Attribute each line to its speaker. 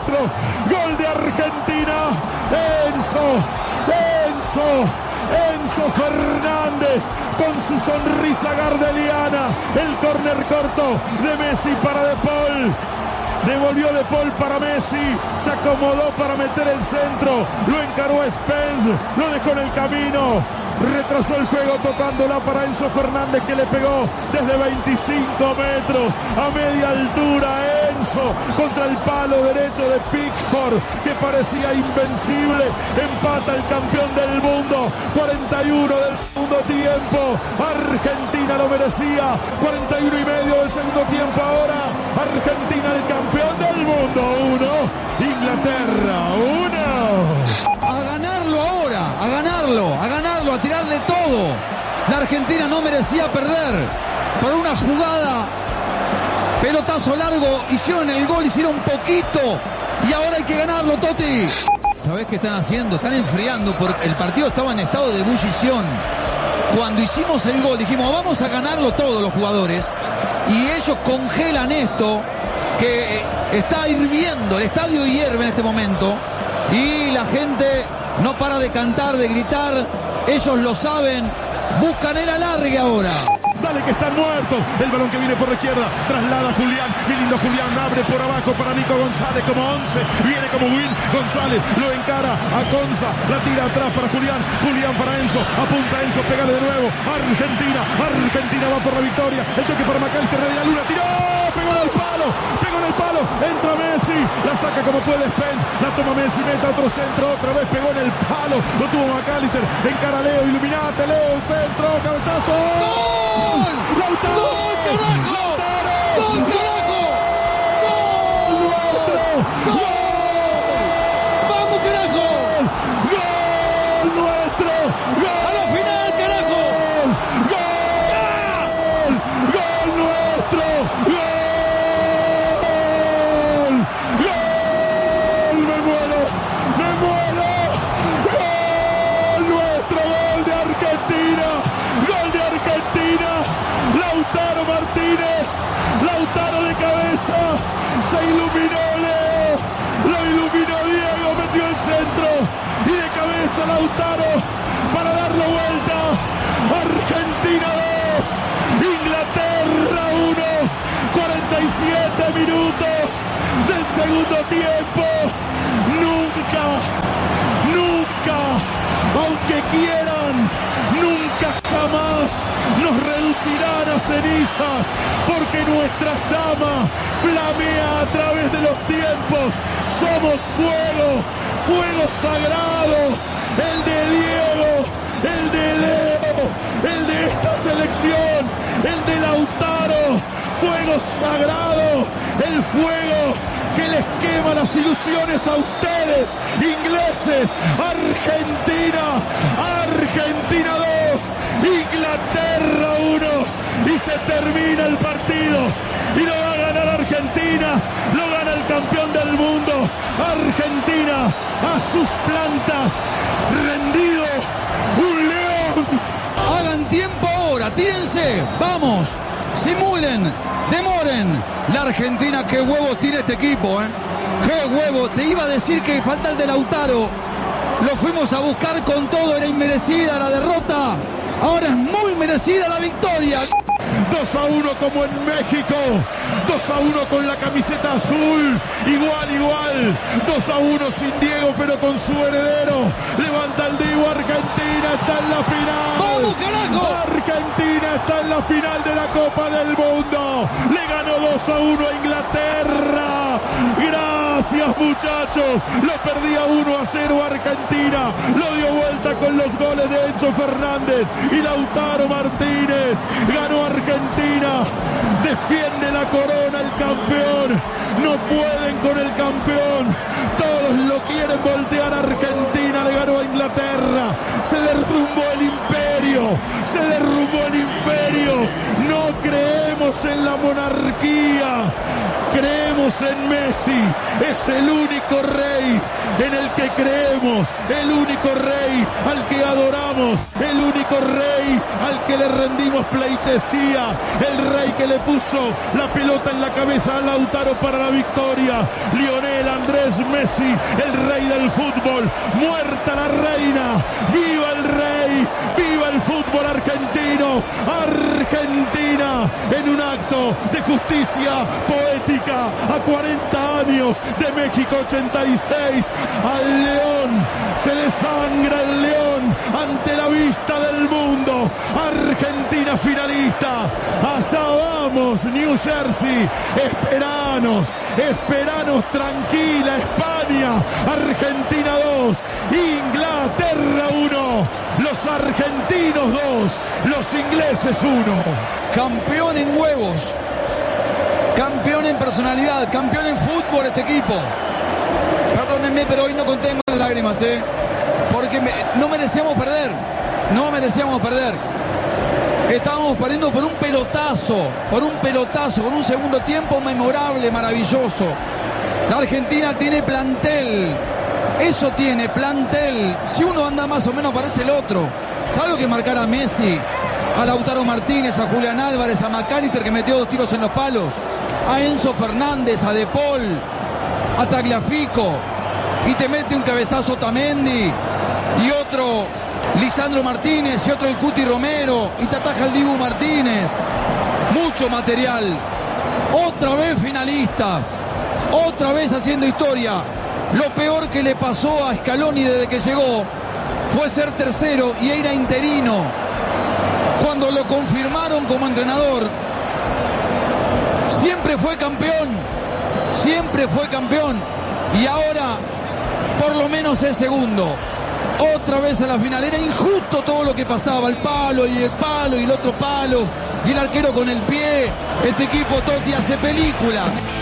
Speaker 1: nuestro. Gol de Argentina. Enzo Fernández con su sonrisa gardeliana. El córner corto de Messi para De Paul. Devolvió De Paul para Messi. Se acomodó para meter el centro. Lo encaró a Spence. Lo dejó en el camino. Retrasó el juego tocándola para Enzo Fernández, que le pegó desde 25 metros a media altura. Enzo contra el palo derecho de Pickford, que parecía invencible. Empata el campeón del mundo. 41 del segundo tiempo. Argentina lo merecía. 41 y medio del segundo tiempo ahora. Argentina el campeón del mundo 1. Inglaterra 1.
Speaker 2: A ganarlo ahora, a ganarlo, a tirarle todo. La Argentina no merecía perder. Por una jugada, pelotazo largo, hicieron el gol, hicieron poquito. Y ahora hay que ganarlo, Totti. ¿Sabés qué están haciendo? Están enfriando, porque el partido estaba en estado de ebullición. Cuando hicimos el gol dijimos, vamos a ganarlo todos los jugadores. Y ellos congelan esto, que está hirviendo, el estadio hierve en este momento. Y la gente no para de cantar, de gritar. Ellos lo saben. Buscan el alargue ahora.
Speaker 1: Dale que están muertos. El balón que viene por la izquierda. Traslada a Julián. Mi lindo Julián. Abre por abajo para Nico González como 11. Viene como Win. González lo encara a Conza. La tira atrás para Julián. Julián para Enzo. Apunta Enzo. Pégale de nuevo. Argentina va por la victoria. El toque para McAllister. De Luna. Tiró. Pegó en el palo. Entra Messi. La saca como puede Spence. La toma Messi. Mete otro centro. Otra vez pegó en el palo. Lo tuvo McAllister. Encara Leo. Iluminate Leo. Centro. Cabezazo.
Speaker 2: ¡Gol!
Speaker 1: ¡Lautaro!
Speaker 2: ¡Gol, carajo! ¡Gol, carajo!
Speaker 1: ¡Gol nuestro!
Speaker 2: ¡Gol! ¡Vamos, carajo!
Speaker 1: ¡Gol nuestro! ¡Gol!
Speaker 2: ¡A la final, carajo!
Speaker 1: ¡Gol! ¡Gol nuestro! ¡Gol! ¡Me muero! ¡Gol nuestro! ¡Gol de Argentina! Lautaro Martínez, Lautaro de cabeza, se iluminó Leo, lo iluminó Diego, metió el centro y de cabeza Lautaro para darlo vuelta. Argentina 2, Inglaterra 1, 47 minutos del segundo tiempo. Nunca, aunque quieran, nunca jamás nos reducirán a cenizas, porque nuestra llama flamea a través de los tiempos. Somos fuego sagrado, el de Diego, el de Leo, el de esta selección, el de Lautaro. Fuego sagrado, el fuego que les quema las ilusiones a ustedes, ingleses. Argentina 2, Inglaterra 1, y se termina el partido, y lo va a ganar Argentina, lo gana el campeón del mundo. Argentina a sus plantas, rendido, un león.
Speaker 2: Hagan tiempo ahora, tírense, vamos, simulen, demoren. La Argentina, qué huevos tiene este equipo, qué huevos. Te iba a decir que falta el de Lautaro. Lo fuimos a buscar con todo, era inmerecida la derrota. Ahora es muy merecida la victoria.
Speaker 1: 2-1 como en México, 2-1 con la camiseta azul, igual, 2-1 sin Diego pero con su heredero. Levanta el Diego, Argentina está en la final.
Speaker 2: ¡Vamos, carajo!
Speaker 1: Argentina está en la final de la Copa del Mundo. Le ganó 2-1 a Inglaterra. Gracias, muchachos. Lo perdía 1-0 Argentina. Lo dio vuelta con los goles de Enzo Fernández y Lautaro Martínez. Ganó Argentina. Defiende la corona el campeón. No pueden con el campeón. Todos lo quieren voltear. Argentina le ganó a Inglaterra. Se derrumbó el imperio. No creemos en la monarquía. Creemos Creemos en Messi, es el único rey en el que creemos, el único rey al que adoramos, el único rey al que le rendimos pleitesía, el rey que le puso la pelota en la cabeza a Lautaro para la victoria, Lionel Andrés Messi, el rey del fútbol. Muerta la reina, viva el rey, viva el fútbol argentino. Argentina en un acto de justicia poética a 40 años de México 86. Al león se desangra el león ante la vista del mundo. Argentina finalista. Allá vamos, New Jersey. Esperanos tranquila España. Argentina 2, Inglaterra 1. Los argentinos 2, los ingleses 1.
Speaker 2: Campeón en huevos, campeón en personalidad, campeón en fútbol este equipo. Perdónenme, pero hoy no contengo las lágrimas, porque no merecíamos perder. Estábamos perdiendo por un pelotazo, con un segundo tiempo memorable, maravilloso. La Argentina tiene plantel, eso tiene, plantel. Si uno anda más o menos parece el otro. ¿Sabe lo que marcar a Messi, a Lautaro Martínez, a Julián Álvarez, a McAllister que metió 2 tiros en los palos, a Enzo Fernández, a De Paul, a Tagliafico, y te mete un cabezazo Otamendi y otro Lisandro Martínez y otro el Cuti Romero y te ataja el Dibu Martínez? Mucho material, otra vez finalistas, otra vez haciendo historia. Lo peor que le pasó a Scaloni desde que llegó fue ser tercero y era interino. Cuando lo confirmaron como entrenador, siempre fue campeón, y ahora por lo menos es segundo. Otra vez a la final, era injusto todo lo que pasaba, el palo y el otro palo, y el arquero con el pie. Este equipo Totti hace películas.